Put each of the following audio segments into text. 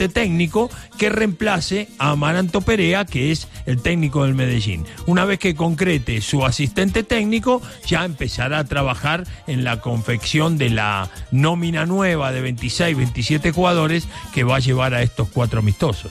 asistente técnico que reemplace a Amaranto Perea, que es el técnico del Medellín. Una vez que concrete su asistente técnico, ya empezará a trabajar en la confección de la nómina nueva de 26, 27 jugadores que va a llevar a estos 4 amistosos.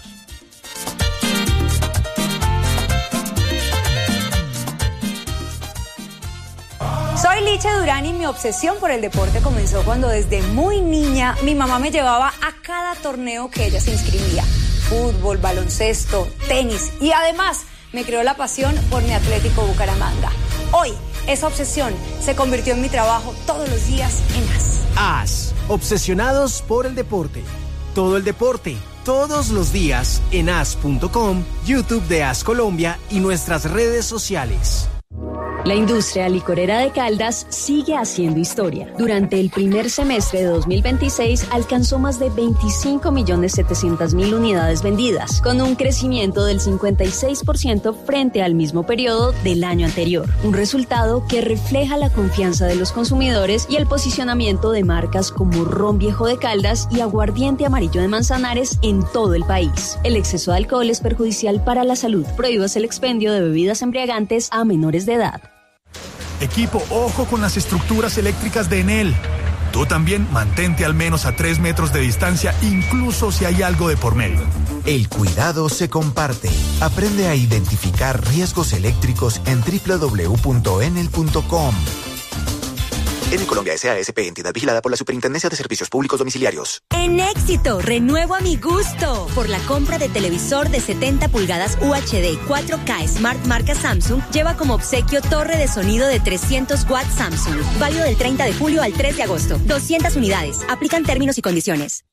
Soy Licha Durán y mi obsesión por el deporte comenzó cuando desde muy niña mi mamá me llevaba a cada torneo que ella se inscribía. Fútbol, baloncesto, tenis y además me creó la pasión por mi Atlético Bucaramanga. Hoy esa obsesión se convirtió en mi trabajo todos los días en AS. AS, obsesionados por el deporte. Todo el deporte, todos los días en as.com, YouTube de AS Colombia y nuestras redes sociales. La industria licorera de Caldas sigue haciendo historia. Durante el primer semestre de 2026 alcanzó más de 25.700.000 unidades vendidas, con un crecimiento del 56% frente al mismo periodo del año anterior. Un resultado que refleja la confianza de los consumidores y el posicionamiento de marcas como Ron Viejo de Caldas y Aguardiente Amarillo de Manzanares en todo el país. El exceso de alcohol es perjudicial para la salud. Prohíbas el expendio de bebidas embriagantes a menores de edad. Equipo, ojo con las estructuras eléctricas de Enel. Tú también mantente al menos a 3 metros de distancia, incluso si hay algo de por medio. El cuidado se comparte. Aprende a identificar riesgos eléctricos en www.enel.com. Enel Colombia S.A. S.P. entidad vigilada por la Superintendencia de Servicios Públicos Domiciliarios. En Éxito, renuevo a mi gusto. Por la compra de televisor de 70 pulgadas UHD 4K Smart marca Samsung, lleva como obsequio torre de sonido de 300 watts Samsung. Válido del 30 de julio al 3 de agosto. 200 unidades. Aplican términos y condiciones.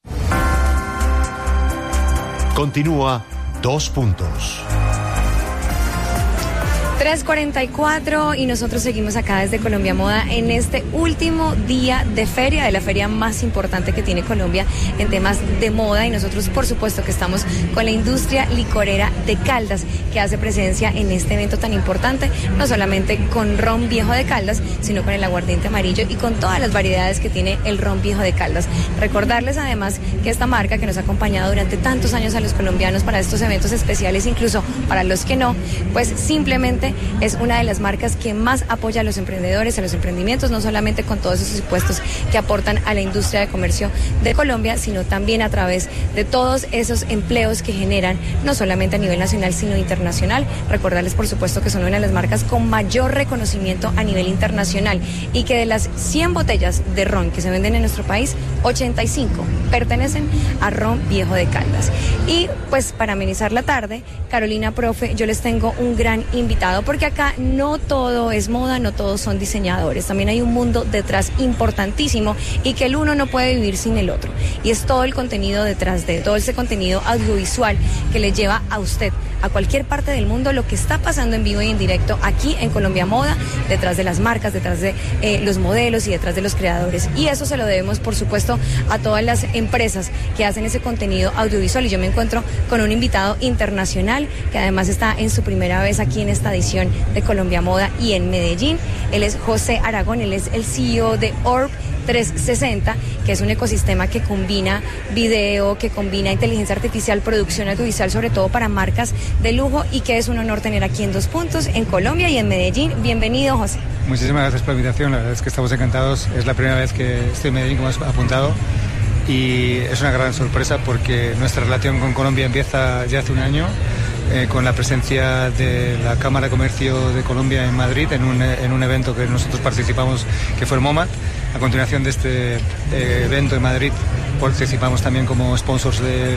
Continúa 2 puntos. 3:44 y nosotros seguimos acá desde Colombia Moda en este último día de feria, de la feria más importante que tiene Colombia en temas de moda, y nosotros por supuesto que estamos con la industria licorera de Caldas, que hace presencia en este evento tan importante, no solamente con Ron Viejo de Caldas, sino con el Aguardiente Amarillo y con todas las variedades que tiene el Ron Viejo de Caldas. Recordarles además que esta marca que nos ha acompañado durante tantos años a los colombianos para estos eventos especiales, incluso para los que no, pues simplemente es una de las marcas que más apoya a los emprendedores, a los emprendimientos, no solamente con todos esos impuestos que aportan a la industria de comercio de Colombia, sino también a través de todos esos empleos que generan, no solamente a nivel nacional, sino internacional. Recordarles, por supuesto, que son una de las marcas con mayor reconocimiento a nivel internacional y que de las 100 botellas de ron que se venden en nuestro país, 85 pertenecen a Ron Viejo de Caldas. Y pues para amenizar la tarde, Carolina, profe, yo les tengo un gran invitado, porque acá no todo es moda, no todos son diseñadores, también hay un mundo detrás importantísimo y que el uno no puede vivir sin el otro, y es todo el contenido detrás de todo ese contenido audiovisual que le lleva a usted a cualquier parte del mundo lo que está pasando en vivo y en directo aquí en Colombia Moda, detrás de las marcas, detrás de los modelos y detrás de los creadores, y eso se lo debemos por supuesto a todas las empresas que hacen ese contenido audiovisual. Y yo me encuentro con un invitado internacional que además está en su primera vez aquí en esta edición de Colombia Moda y en Medellín. Él es José Aragón, él es el CEO de Orb 360, que es un ecosistema que combina video, que combina inteligencia artificial, producción audiovisual, sobre todo para marcas de lujo, y que es un honor tener aquí en 2 puntos, en Colombia y en Medellín. Bienvenido, José. Muchísimas gracias por la invitación, la verdad es que estamos encantados, es la primera vez que estoy en Medellín, como has apuntado, y es una gran sorpresa porque nuestra relación con Colombia empieza ya hace un año, con la presencia de la Cámara de Comercio de Colombia en Madrid, en un evento que nosotros participamos, que fue el MoMAT. A continuación de este evento en Madrid participamos también como sponsors del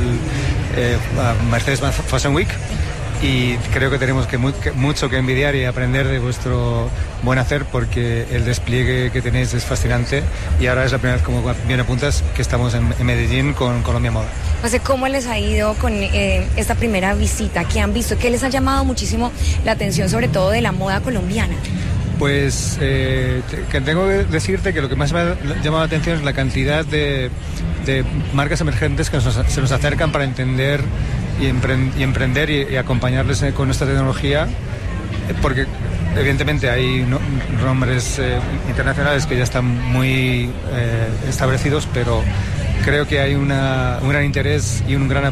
Mercedes Fashion Week, y creo que tenemos mucho que envidiar y aprender de vuestro buen hacer, porque el despliegue que tenéis es fascinante, y ahora es la primera vez, como bien apuntas, que estamos en Medellín con Colombia Moda. José, ¿cómo les ha ido con esta primera visita? ¿Qué han visto? ¿Qué les ha llamado muchísimo la atención, sobre todo de la moda colombiana? Pues que tengo que decirte que lo que más me ha llamado la atención es la cantidad de marcas emergentes que se nos acercan para entender y emprender y acompañarles con nuestra tecnología, porque evidentemente hay nombres internacionales que ya están muy establecidos, pero creo que hay un gran interés y un gran